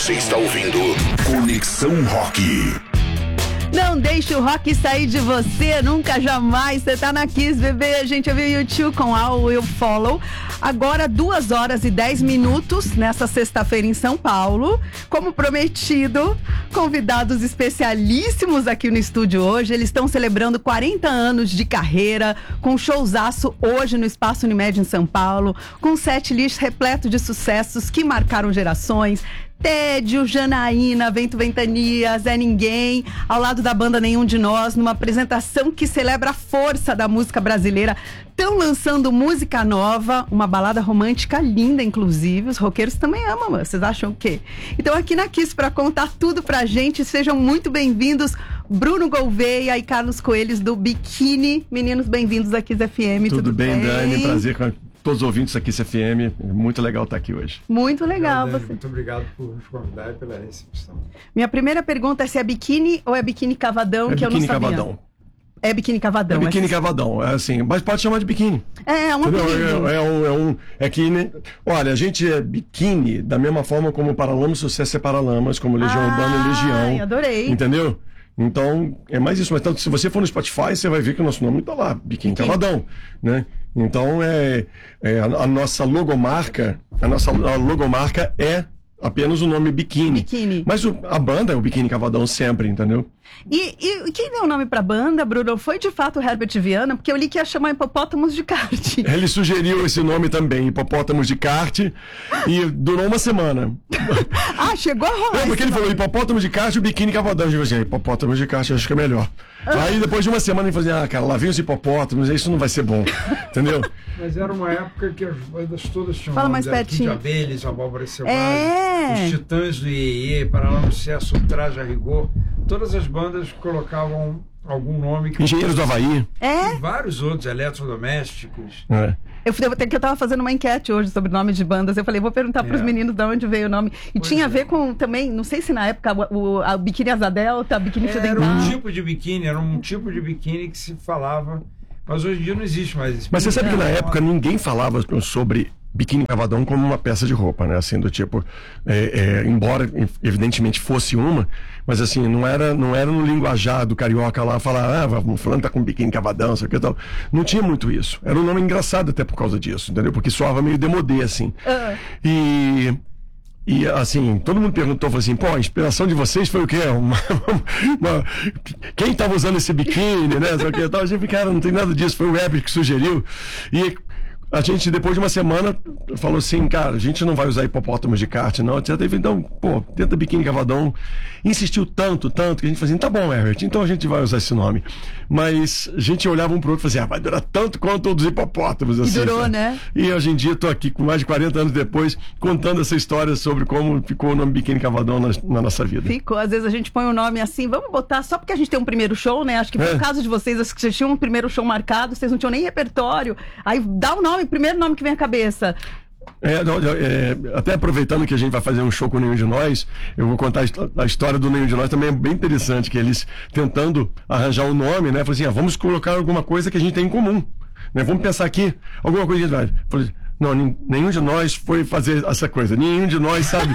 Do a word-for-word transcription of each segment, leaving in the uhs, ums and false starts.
Você está ouvindo Conexão Rock. Não deixe o rock sair de você, nunca, jamais. Você tá na Kiss, bebê. A gente ouviu o U dois com All Will Follow. Agora, duas horas e dez minutos, nessa sexta-feira em São Paulo. Como prometido, convidados especialíssimos aqui no estúdio hoje. Eles estão celebrando quarenta anos de carreira, com um showzaço hoje no Espaço Unimed em São Paulo, com um set list repleto de sucessos que marcaram gerações. Tédio, Janaína, Vento Ventania, Zé Ninguém, ao lado da banda Nenhum de Nós, numa apresentação que celebra a força da música brasileira. Estão lançando música nova, uma balada romântica linda, inclusive. Os roqueiros também amam, mano. Vocês acham o quê? Então, aqui na Kiss, pra contar tudo pra gente, sejam muito bem-vindos, Bruno Gouveia e Carlos Coelhos, do Biquíni. Meninos, bem-vindos à Kiss F M. Tudo, tudo bem, bem, Dani? Prazer com todos os ouvintes aqui, C F M. Muito legal estar aqui hoje. Muito legal. Dani, você. Muito obrigado por nos convidar e pela recepção. Minha primeira pergunta é se é biquíni ou é biquíni cavadão, é que eu não sabia. Cavadão. É biquíni cavadão. É biquíni é cavadão, é assim, mas pode chamar de biquíni. É, é um apelido. É, é um, é um, é que, né? Olha, a gente é biquíni da mesma forma como Paralamas Sucesso é Paralamas, como Legião ah, Urbana é Legião. Ai, adorei. Entendeu? Então, é mais isso. Mas tanto, se você for no Spotify, você vai ver que o nosso nome está lá, Biquíni Cavadão, né? Então, é, é a, a nossa logomarca, a nossa a logomarca é apenas o nome Biquíni. Biquíni. Mas o, a banda é o Biquíni Cavadão sempre, entendeu? E, e quem deu o nome pra banda, Bruno, foi de fato o Herbert Viana, porque eu li que ia chamar Hipopótamos de Kart. Ele sugeriu esse nome também, Hipopótamos de Kart, e durou uma semana. Ah, chegou a rolar. É, porque ele falou Hipopótamos de Kart e o Biquíni Cavadão. Eu falei assim, Hipopótamos de Kart, acho que é melhor. Ah. Aí depois de uma semana ele falou assim, ah, cara, lá vem os hipopótamos, isso não vai ser bom, entendeu? Mas era uma época que as bandas todas tinham Fala nome, mais pertinho. Kid Abelhas, Abóbora Selvagem, É. os Titãs do Iê, Paralamas Sucesso, Traje a Rigor. Todas as bandas colocavam algum nome. Que Engenheiros do Havaí. É? E vários outros, eletrodomésticos. É. Eu, eu, que eu tava fazendo uma enquete hoje sobre nome de bandas. Eu falei, vou perguntar pros É. meninos de onde veio o nome. E Pois tinha a é. ver com também, não sei se na época o, o a Biquíni Asa Delta, a Biquíni Era Fidental. um tipo de biquíni, era um tipo de biquíni que se falava, mas hoje em dia não existe mais isso. Mas você sabe que na Não, época ninguém falava sobre Biquíni Cavadão como uma peça de roupa, né? Assim, do tipo, é, é, embora evidentemente fosse uma, mas assim, não era, não era no linguajar do carioca lá falar, ah, o fulano tá com biquíni cavadão, sei o que tal. Não tinha muito isso. Era um nome engraçado até por causa disso, entendeu? Porque soava meio demodê, assim. Ah. E... E assim, todo mundo perguntou, falou assim, pô, a inspiração de vocês foi o quê? Uma, uma, quem estava usando esse biquíni, né? Só que, a gente, cara, não tem nada disso, foi o Herbert que sugeriu. E a gente, depois de uma semana, falou assim, cara, a gente não vai usar hipopótamos de kart, não. Então, pô, tenta Biquíni Cavadão. Insistiu tanto, tanto, que a gente falou assim, tá bom, Herbert, então a gente vai usar esse nome. Mas a gente olhava um pro outro e falava assim, ah, vai durar tanto quanto o dos hipopótamos. Assim, E durou, sabe? né? E hoje em dia tô aqui com mais de quarenta anos depois, contando essa história sobre como ficou o nome Biquíni Cavadão na, na nossa vida. Ficou, às vezes a gente põe o um nome assim, vamos botar só porque a gente tem um primeiro show, né? Acho que foi É. o caso de vocês, acho que vocês tinham um primeiro show marcado, vocês não tinham nem repertório. Aí dá o nome, primeiro nome que vem à cabeça. É, não, é, até aproveitando que a gente vai fazer um show com Nenhum de Nós, eu vou contar a, histó- a história do Nenhum de Nós, também é bem interessante, que eles tentando arranjar um nome, né? Falaram assim, ah, vamos colocar alguma coisa que a gente tem em comum, né? Vamos pensar aqui, alguma coisa que a gente vai. Falei, não, nin- nenhum de nós foi fazer essa coisa, nenhum de nós sabe,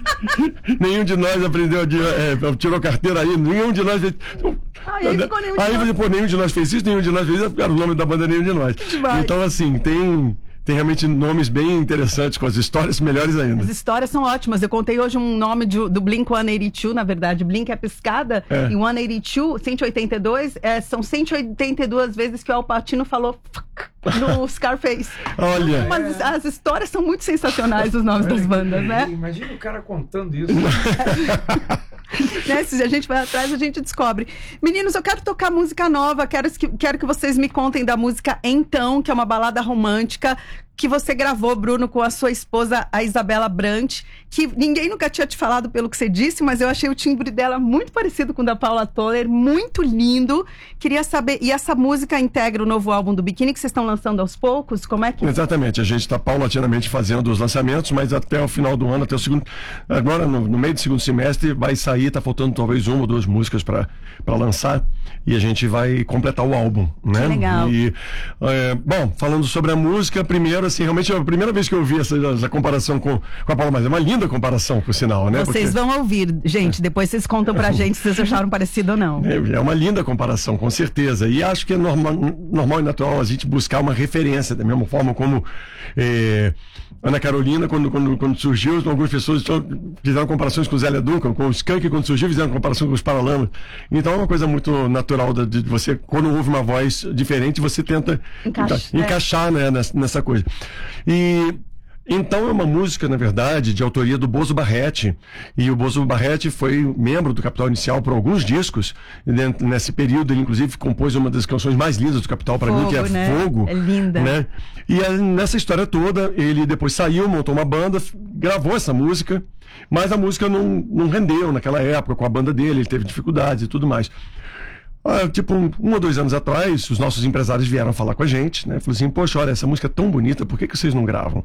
nenhum de nós aprendeu, de, é, tirou carteira aí, nenhum de nós... Ah, e aí ficou Nenhum de Aí, Nós. pô, nenhum de nós fez isso, nenhum de nós fez isso, era o nome da banda Nenhum de Nós. demais. Então, assim, tem... Tem realmente nomes bem interessantes, com as histórias melhores ainda. As histórias são ótimas. Eu contei hoje um nome de- do Blink cento e oitenta e dois, na verdade. Blink é piscada. É. E cento e oitenta e dois, cento e oitenta e dois, é, são cento e oitenta e duas vezes que o Al Pacino falou fuck no Scarface. Olha, Mas as histórias são muito sensacionais, os nomes das bandas, né? Imagina o cara contando isso. Né? Se a gente vai atrás, a gente descobre. Meninos, eu quero tocar música nova. Quero que, quero que vocês me contem da música Então, que é uma balada romântica que você gravou, Bruno, com a sua esposa, a Isabela Brant, que ninguém nunca tinha te falado pelo que você disse, mas eu achei o timbre dela muito parecido com o da Paula Toller, muito lindo. Queria saber, e essa música integra o novo álbum do Biquíni que vocês estão lançando aos poucos? Como é que... exatamente, a gente está paulatinamente fazendo os lançamentos, mas até o final do ano, até o segundo, agora no, no meio do segundo semestre vai sair, tá faltando talvez uma ou duas músicas para lançar, e a gente vai completar o álbum, né? Que legal. E, é, bom, falando sobre a música, primeiro, assim, realmente é a primeira vez que eu ouvi essa, essa comparação com, com a Paula, mas é uma linda comparação, por sinal, né? Vocês Porque... vão ouvir, gente, depois vocês contam pra gente se vocês acharam parecido ou não. É, é uma linda comparação, com certeza. E acho que é normal, normal e natural a gente buscar uma referência, da mesma forma como é, Ana Carolina, quando, quando, quando surgiu, algumas pessoas fizeram comparações com o Zélia Duncan, com o Skank, quando surgiu, fizeram comparação com os Paralamas. Então é uma coisa muito natural de, de você, quando ouve uma voz diferente, você tenta Encaixa, enca, encaixar é. né, nessa, nessa coisa. E então é uma música, na verdade, de autoria do Bozo Barrete. E o Bozo Barrete foi membro do Capital Inicial por alguns discos. E nesse período, ele inclusive compôs uma das canções mais lindas do Capital para mim, que é né? Fogo. É linda. Né? E nessa história toda, ele depois saiu, montou uma banda, gravou essa música, mas a música não, não rendeu naquela época com a banda dele, ele teve dificuldades e tudo mais. Ah, tipo, um, um ou dois anos atrás, os nossos empresários vieram falar com a gente, né? Falaram assim, poxa, olha, essa música é tão bonita, por que, que vocês não gravam?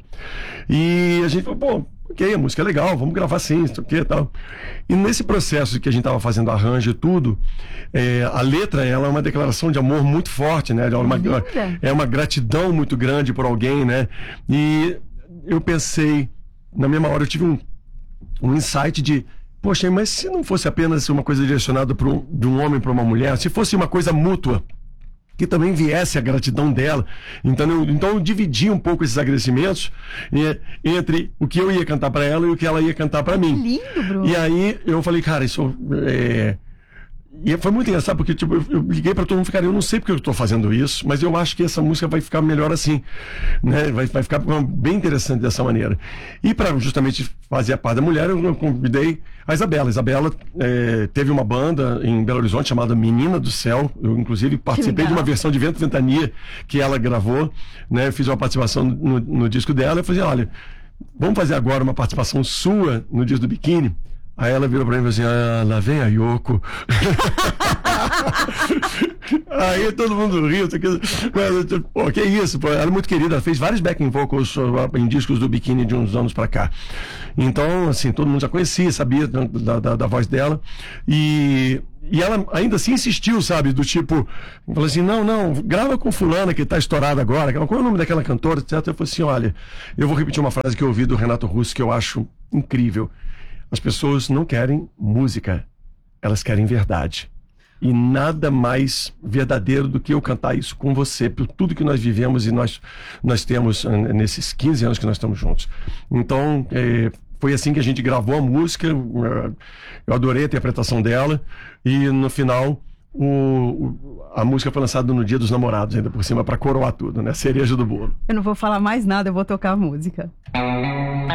E a gente falou, pô, ok, a música é legal, vamos gravar sim, isso aqui e tal. E nesse processo que a gente estava fazendo arranjo e tudo, é, a letra, ela é uma declaração de amor muito forte, né? É uma, é uma gratidão muito grande por alguém, né? E eu pensei, na mesma hora eu tive um, um insight de, poxa, mas se não fosse apenas uma coisa direcionada para um, de um homem para uma mulher, se fosse uma coisa mútua, que também viesse a gratidão dela, então eu, então eu dividi um pouco esses agradecimentos eh, entre o que eu ia cantar para ela e o que ela ia cantar para mim. Lindo, Bruno. E aí eu falei, cara, isso é... E foi muito engraçado, porque tipo, eu, eu liguei pra todo mundo, cara, eu não sei porque eu tô fazendo isso, mas eu acho que essa música vai ficar melhor assim, né? Vai, vai ficar bem interessante dessa maneira. E para justamente fazer a parte da mulher, eu convidei a Isabela. A Isabela é, teve uma banda em Belo Horizonte chamada Menina do Céu. Eu, inclusive, participei de uma versão de Vento e Ventania que ela gravou, né? Fiz uma participação no, no disco dela. Eu falei, olha, vamos fazer agora uma participação sua no disco do Biquíni. Aí ela virou pra mim e falou assim, ah, lá vem a Yoko. Aí todo mundo riu. Pô, que isso, pô, ela é muito querida, ela fez vários backing vocals em discos do Biquíni de uns anos pra cá. Então, assim, todo mundo já conhecia, sabia da, da, da voz dela. E, e ela ainda assim insistiu, sabe, do tipo, falou assim, não, não, grava com fulana que tá estourada agora. Qual é o nome daquela cantora, etcétera. Eu falei assim, olha, eu vou repetir uma frase que eu ouvi do Renato Russo que eu acho incrível. As pessoas não querem música, elas querem verdade. E nada mais verdadeiro do que eu cantar isso com você, por tudo que nós vivemos e nós, nós temos nesses quinze anos que nós estamos juntos. Então, é, foi assim que a gente gravou a música, eu adorei a interpretação dela, e no final, o, o, a música foi lançada no Dia dos Namorados, ainda por cima, para coroar tudo, né? Cereja do bolo. Eu não vou falar mais nada, eu vou tocar a música.